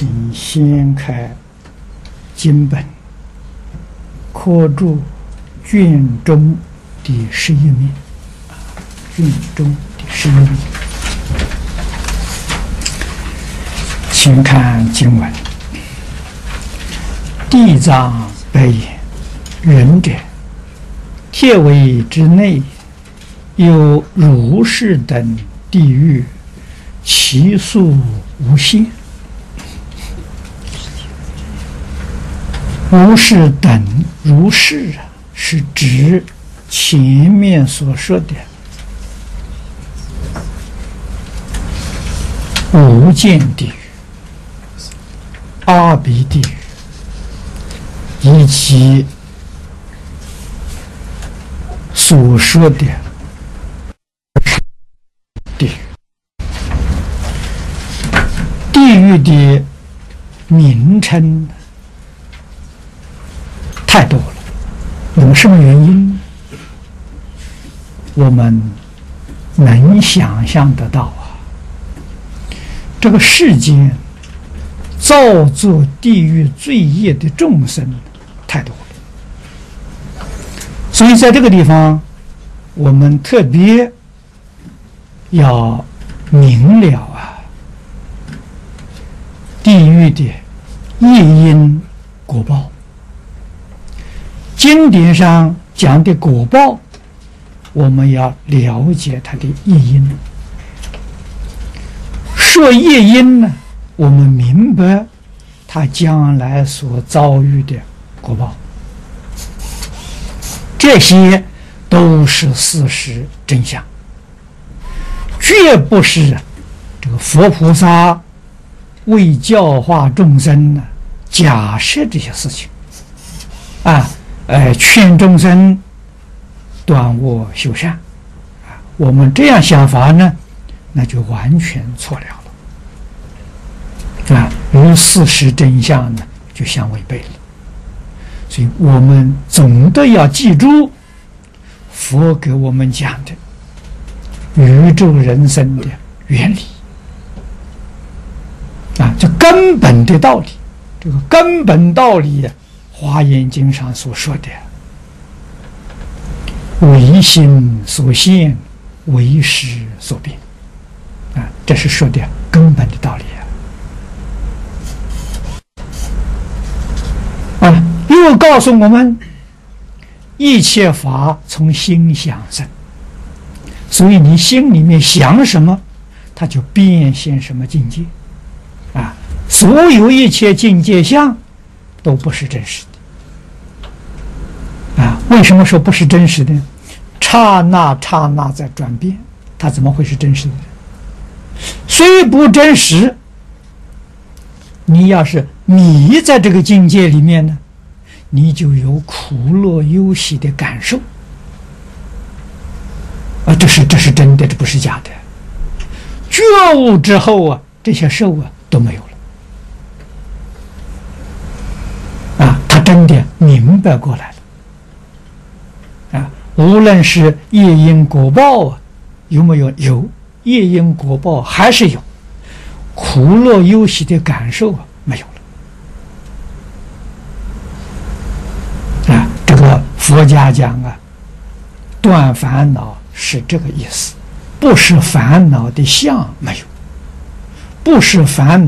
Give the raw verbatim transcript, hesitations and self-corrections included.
请先开经本，刻注卷中第十一面，卷中第十一面，请看经文：地藏白言：仁者，铁围之内有如是等地狱，其数无限。如是等如是啊，是指前面所说的无间地狱、阿鼻地狱以及所说的地狱。地狱的名称太多了，有什么原因？我们能想象得到啊，这个世间造作地狱罪业的众生太多了，所以在这个地方，我们特别要明了啊，地狱的业因果报。经典上讲的果报，我们要了解它的业因。说业因呢，我们明白他将来所遭遇的果报，这些都是事实真相，绝不是这个佛菩萨为教化众生呢假设这些事情啊。呃，劝众生断恶修善啊，我们这样想法呢，那就完全错了了啊，与事实真相呢就相违背了。所以我们总的要记住佛给我们讲的宇宙人生的原理啊，这根本的道理，这个根本道理呀、啊。华严经上所说的唯心所现，唯识所变啊，这是说的根本的道理啊。啊，又告诉我们一切法从心想生，所以你心里面想什么，它就变现什么境界啊。所有一切境界相都不是真实的啊！为什么说不是真实的？刹那刹那在转变，它怎么会是真实的？虽不真实，你要是迷在这个境界里面呢，你就有苦乐忧喜的感受啊！这是这是真的，这不是假的。觉悟之后啊，这些受啊都没有了。真的明白过来了啊！无论是业因果报啊，有没有？有业因果报还是有，苦乐忧喜的感受啊没有了啊！这个佛家讲啊，断烦恼是这个意思，不是烦恼的相没有，不是烦恼。